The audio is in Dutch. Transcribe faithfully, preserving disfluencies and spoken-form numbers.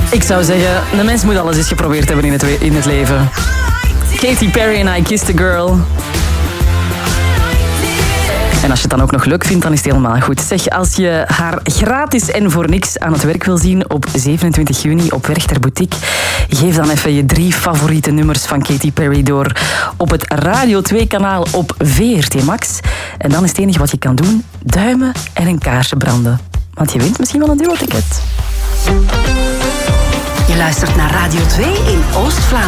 Ik zou zeggen, de mens moet alles eens geprobeerd hebben in het, we- in het leven. Katy Perry en I Kissed a Girl. En als je het dan ook nog leuk vindt, dan is het helemaal goed. Zeg, als je haar gratis en voor niks aan het werk wil zien op zevenentwintig juni op Werchter Boutique, geef dan even je drie favoriete nummers van Katy Perry door op het Radio twee kanaal op V R T Max. En dan is het enige wat je kan doen, duimen en een kaarsje branden. Want je wint misschien wel een duo-ticket. Je luistert naar Radio twee in Oost-Vlaanderen.